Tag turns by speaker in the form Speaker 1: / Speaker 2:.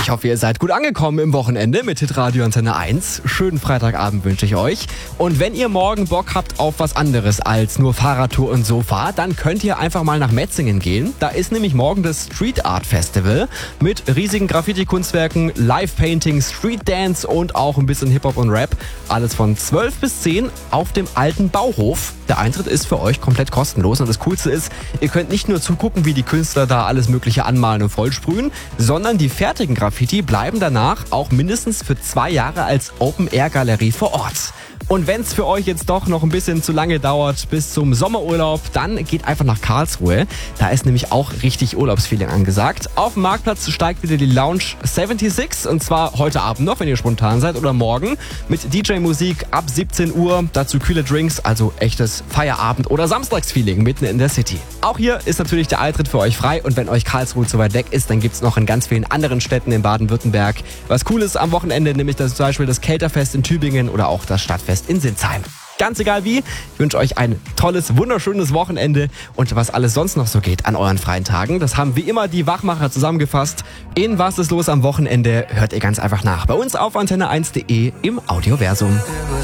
Speaker 1: Ich hoffe, ihr seid gut angekommen im Wochenende mit Hitradio Antenne 1. Schönen Freitagabend wünsche ich euch. Und wenn ihr morgen Bock habt auf was anderes als nur Fahrradtour und Sofa, dann könnt ihr einfach mal nach Metzingen gehen. Da ist nämlich morgen das Street Art Festival mit riesigen Graffiti-Kunstwerken, Live-Painting, Street Dance und auch ein bisschen Hip-Hop und Rap. Alles von 12 bis 10 auf dem alten Bauhof. Der Eintritt ist für euch komplett kostenlos und das Coolste ist, ihr könnt nicht nur zugucken, wie die Künstler da alles Mögliche anmalen und vollsprühen, sondern die fertigen Graffiti bleiben danach auch mindestens für 2 Jahre als Open-Air-Galerie vor Ort. Und wenn es für euch jetzt doch noch ein bisschen zu lange dauert bis zum Sommerurlaub, dann geht einfach nach Karlsruhe. Da ist nämlich auch richtig Urlaubsfeeling angesagt. Auf dem Marktplatz steigt wieder die Lounge 76 und zwar heute Abend noch, wenn ihr spontan seid, oder morgen mit DJ-Musik ab 17 Uhr. Dazu kühle Drinks, also echtes Feierabend- oder Samstagsfeeling mitten in der City. Auch hier ist natürlich der Eintritt für euch frei und wenn euch Karlsruhe zu weit weg ist, dann gibt's noch in ganz vielen anderen Städten in Baden-Württemberg was Cooles am Wochenende, nämlich zum Beispiel das Kelterfest in Tübingen oder auch das Stadtfest in Sinsheim. Ganz egal wie, ich wünsche euch ein tolles, wunderschönes Wochenende und was alles sonst noch so geht an euren freien Tagen. Das haben wie immer die Wachmacher zusammengefasst. In Was ist los am Wochenende hört ihr ganz einfach nach. Bei uns auf antenne1.de im Audioversum.